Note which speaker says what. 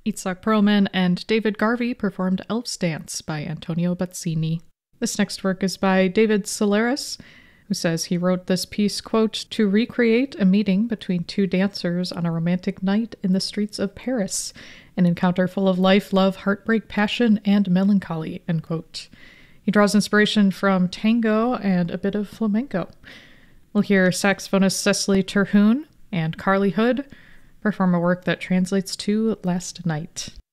Speaker 1: Itzhak Perlman and David Garvey performed Elf's Dance by Antonio Bazzini. This next work is by David Solaris, who says he wrote this piece, quote, to recreate a meeting between two dancers on a romantic night in the streets of Paris, an encounter full of life, love, heartbreak, passion, and melancholy, end quote. He draws inspiration from tango and a bit of flamenco. We'll hear saxophonist Cecily Terhune and Carly Hood perform a work that translates to Last Night.